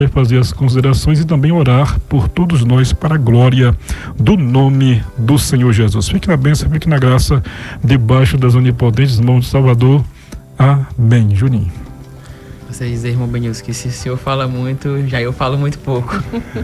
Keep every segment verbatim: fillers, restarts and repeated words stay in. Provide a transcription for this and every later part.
Vai fazer as considerações e também orar por todos nós para a glória do nome do Senhor Jesus. Fique na bênção, fique na graça, debaixo das onipotentes mãos de Salvador. Amém. Juninho. Você diz, irmão Benilson, que se o senhor fala muito, já eu falo muito pouco.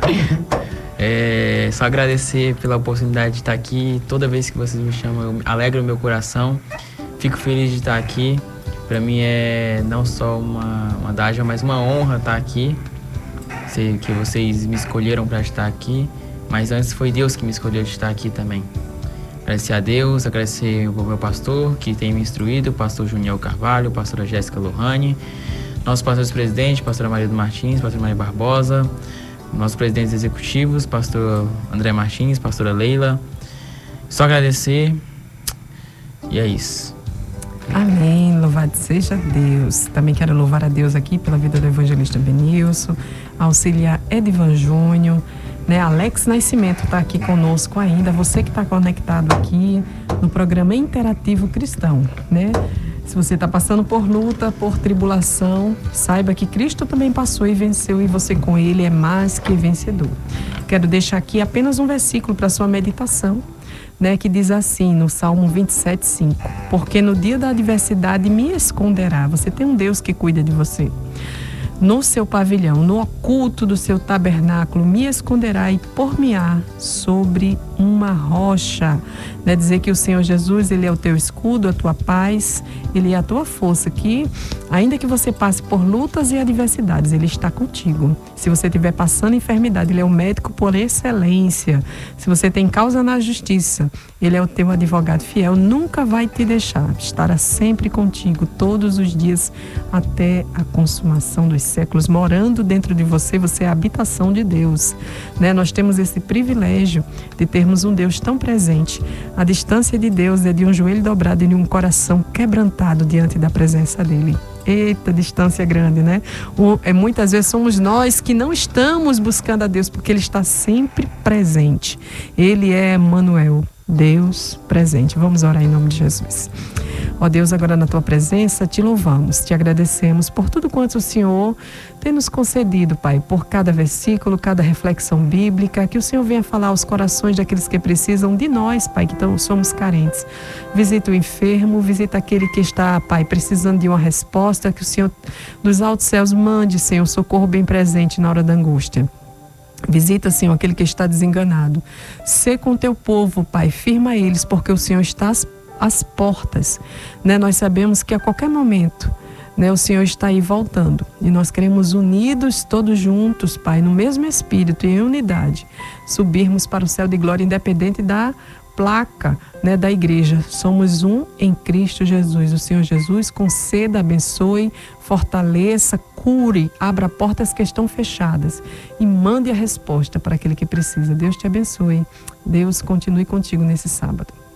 É só agradecer pela oportunidade de estar aqui. Toda vez que vocês me chamam, eu alegro o meu coração. Fico feliz de estar aqui. Para mim é não só uma, uma dádiva, mas uma honra estar aqui. Sei que vocês me escolheram para estar aqui, mas antes foi Deus que me escolheu de estar aqui também. Agradecer a Deus, agradecer ao meu pastor que tem me instruído, o pastor Juniel Carvalho, a pastora Jéssica Lohane, nossos pastores presidentes, pastora Maria do Martins, pastora Maria Barbosa, nossos presidentes executivos, pastor André Martins, pastora Leila. Só agradecer e é isso. Amém, louvado seja Deus. Também quero louvar a Deus aqui pela vida do evangelista Benilson, auxiliar Edivan Júnior, né? Alex Nascimento está aqui conosco ainda, você que está conectado aqui no programa Interativo Cristão, né? Se você está passando por luta, por tribulação, saiba que Cristo também passou e venceu, e você com Ele é mais que vencedor. Quero deixar aqui apenas um versículo para sua meditação, né, que diz assim no Salmo vinte e sete, cinco: porque no dia da adversidade me esconderá. Você tem um Deus que cuida de você. No seu pavilhão, no oculto do seu tabernáculo, me esconderá e por-me-á sobre uma rocha. Né? Dizer que o Senhor Jesus, Ele é o teu escudo, a tua paz, Ele é a tua força, que ainda que você passe por lutas e adversidades, Ele está contigo. Se você estiver passando enfermidade, Ele é o médico por excelência. Se você tem causa na justiça, Ele é o teu advogado fiel, nunca vai te deixar, estará sempre contigo todos os dias até a consumação dos séculos, morando dentro de você. Você é a habitação de Deus, né? Nós temos esse privilégio de termos um Deus tão presente. A distância de Deus é de um joelho dobrado e de um coração quebrantado diante da presença dele. Eita, distância grande, né? O, é, muitas vezes somos nós que não estamos buscando a Deus, porque Ele está sempre presente. Ele é Emmanuel, Deus presente. Vamos orar em nome de Jesus. Ó Deus, agora na Tua presença te louvamos, te agradecemos por tudo quanto o Senhor tem nos concedido, Pai, por cada versículo, cada reflexão bíblica, que o Senhor venha falar aos corações daqueles que precisam de nós, Pai, que tão, somos carentes. Visita o enfermo, visita aquele que está, Pai, precisando de uma resposta, que o Senhor dos altos céus mande, Senhor, socorro bem presente na hora da angústia. Visita, Senhor, aquele que está desenganado. Sê com teu povo, Pai, firma eles, porque o Senhor está às, às portas, né? Nós sabemos que a qualquer momento, né, o Senhor está aí voltando, e nós queremos unidos, todos juntos, Pai, no mesmo Espírito e em unidade, subirmos para o céu de glória, independente da placa, né, da igreja. Somos um em Cristo Jesus. O Senhor Jesus conceda, abençoe, fortaleça, cure, abra portas que estão fechadas e mande a resposta para aquele que precisa. Deus te abençoe. Deus continue contigo nesse sábado.